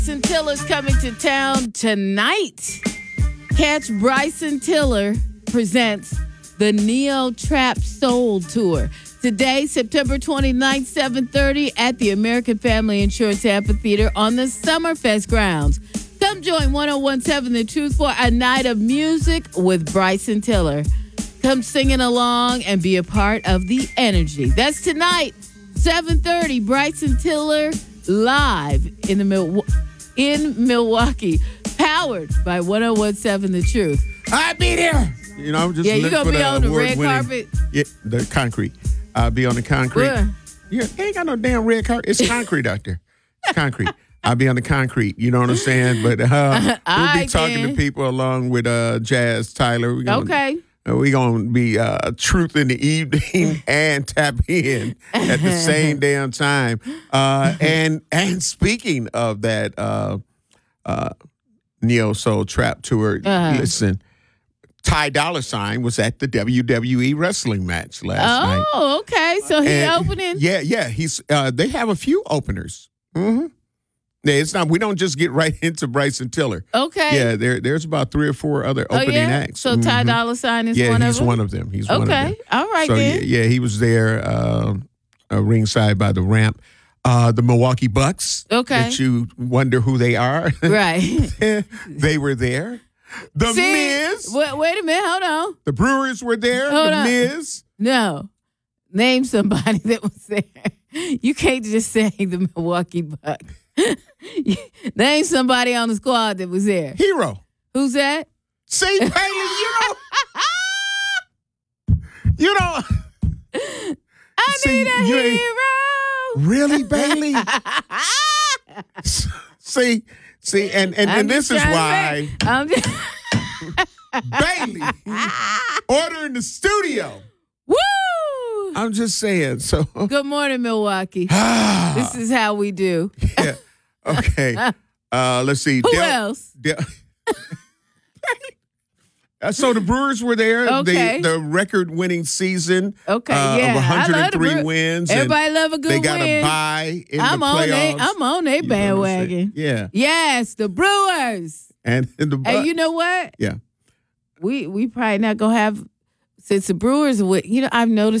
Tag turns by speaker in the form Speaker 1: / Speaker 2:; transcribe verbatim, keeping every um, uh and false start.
Speaker 1: Bryson Tiller's coming to town tonight. Catch Bryson Tiller presents the Neo Trap Soul Tour. Today, September twenty-ninth, seven thirty at the American Family Insurance Amphitheater on the Summerfest grounds. Come join one oh one point seven The Truth for a night of music with Bryson Tiller. Come singing along and be a part of the energy. That's tonight, seven thirty, Bryson Tiller live in the Mil- in Milwaukee, powered by one oh one point seven The Truth.
Speaker 2: I'll be there. You know, I'm just
Speaker 1: yeah, you're gonna be on the red carpet.
Speaker 2: Yeah, the concrete. I'll be on the concrete.
Speaker 1: Where?
Speaker 2: Yeah, ain't got no damn red carpet. It's concrete out there. It's concrete. I'll be on the concrete. You know what I'm saying? But uh, we'll be talking
Speaker 1: can.
Speaker 2: to people along with uh, Jazz Tyler. We're gonna,
Speaker 1: Okay.
Speaker 2: Uh, we're going to be uh, truth in the evening and tap in at the same damn time. Uh, and and speaking of that uh, uh, Neo Soul Trap Tour,
Speaker 1: Uh-huh.
Speaker 2: listen, Ty Dolla $ign was at the W W E wrestling match last night.
Speaker 1: Oh, okay. So he
Speaker 2: And-
Speaker 1: opening.
Speaker 2: Yeah, yeah. He's. Uh, they have a few openers. Mm-hmm. Yeah, it's not. We don't just get right into Bryson Tiller.
Speaker 1: Okay.
Speaker 2: Yeah, there, there's about three or four other
Speaker 1: Oh,
Speaker 2: opening
Speaker 1: yeah?
Speaker 2: acts.
Speaker 1: So Ty
Speaker 2: Mhm.
Speaker 1: Dolla $ign is
Speaker 2: yeah,
Speaker 1: one
Speaker 2: he's
Speaker 1: of them?
Speaker 2: one of them. He's one of them.
Speaker 1: Okay. All right,
Speaker 2: So
Speaker 1: then.
Speaker 2: yeah, yeah, he was there, uh, uh, ringside by the ramp. Uh, the Milwaukee Bucks.
Speaker 1: Okay.
Speaker 2: That you wonder who they are.
Speaker 1: Right.
Speaker 2: They were there. The
Speaker 1: See,
Speaker 2: Miz.
Speaker 1: Wait, wait a minute. Hold on.
Speaker 2: The Brewers were there.
Speaker 1: Hold
Speaker 2: the
Speaker 1: on.
Speaker 2: Miz.
Speaker 1: No. Name somebody that was there. You can't just say the Milwaukee Bucks. Name somebody on the squad that was there.
Speaker 2: Hero.
Speaker 1: Who's that?
Speaker 2: See, Bailey, you don't. You don't.
Speaker 1: I
Speaker 2: See,
Speaker 1: need a
Speaker 2: you ain't-
Speaker 1: hero.
Speaker 2: Really, Bailey? see, see, and, and,
Speaker 1: I'm
Speaker 2: and this
Speaker 1: just
Speaker 2: is
Speaker 1: trying
Speaker 2: why
Speaker 1: to say- I'm just-
Speaker 2: Bailey order in the studio.
Speaker 1: Woo!
Speaker 2: I'm just saying. So
Speaker 1: Good morning, Milwaukee.
Speaker 2: ah,
Speaker 1: This is how we do.
Speaker 2: yeah. Okay. Uh, let's see.
Speaker 1: Who
Speaker 2: Del-
Speaker 1: else?
Speaker 2: Del- Uh, so the Brewers were there.
Speaker 1: Okay.
Speaker 2: The, the record-winning season
Speaker 1: Okay,
Speaker 2: uh,
Speaker 1: yeah.
Speaker 2: of
Speaker 1: I love the
Speaker 2: one hundred three
Speaker 1: Brew-
Speaker 2: wins. and
Speaker 1: Everybody love a good
Speaker 2: They got
Speaker 1: win.
Speaker 2: a bye in
Speaker 1: I'm
Speaker 2: the
Speaker 1: on they,
Speaker 2: playoffs.
Speaker 1: I'm on their
Speaker 2: You know what I'm saying?
Speaker 1: bandwagon.
Speaker 2: Yeah.
Speaker 1: Yes, the Brewers.
Speaker 2: And, and the
Speaker 1: Hey,
Speaker 2: Bucks.
Speaker 1: you know what?
Speaker 2: Yeah.
Speaker 1: We we probably not gonna have since the Brewers would. You know, I've noticed.